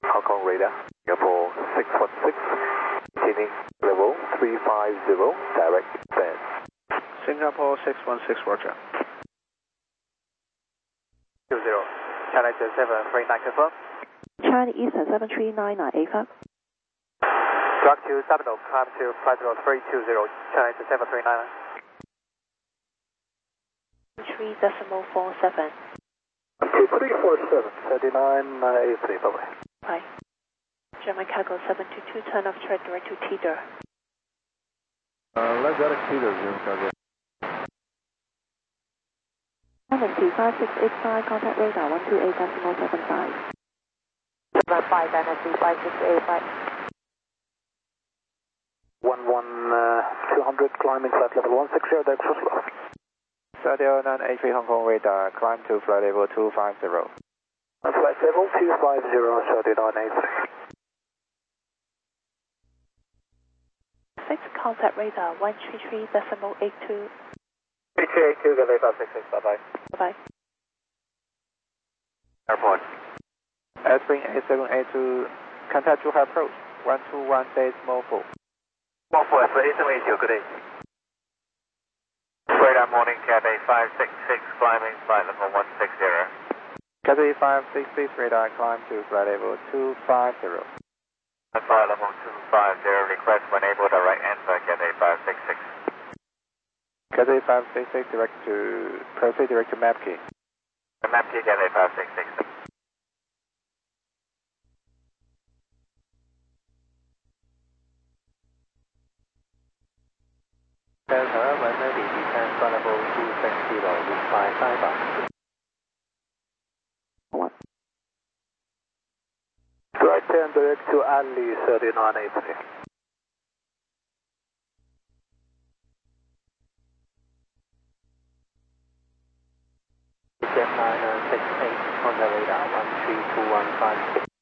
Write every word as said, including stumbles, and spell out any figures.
Hong Kong radar, Singapore six one six, maintaining level three five zero, direct descent. Singapore six one six, roger. two zero, China Eastern seven three nine confirm. China Eastern seven three nine nine, A F. Drag to Sabino, climb to flight level three two zero, China Eastern seven three nine nine. three decimal four seven. two three four seven, thirty-nine eight three, bye bye. Bye. German cargo seven two two, turn off track direct to Teeter. Uh, let's go to Teeter, German cargo. N five six eight five, contact radar one two eight decimal seven five. seven five, Dynasty five six eight five. one one uh, two hundred, climbing flight level one six zero, direct to Oslo. thirty oh nine eight three Hong Kong radar, climb to flight level two five zero. Flight level two five zero, thirty nine eight three. Six, contact radar one three three decimal eight two. three three eight two, Cathay five six six, bye bye. Bye bye. Airport. Airspring eight seven eight two, contact Zhuhai approach, one two one decimal four. one four, Airspring eight seven eight two, good day. Radar morning, Cathay five six six, climbing flight level one six zero. Cathay five six six radar, climb to flight level two five zero. Flight level two five zero, request when able direct answer, Cathay five six six. Cathay five six six, direct to, proceed direct to map key. The map key, Cathay five six six. Delta, when ready, descend flight level two six zero, with fly cyber. Right turn direct to Ali thirty nine eight three. Jet nine six eight on the radar, one three two one five six.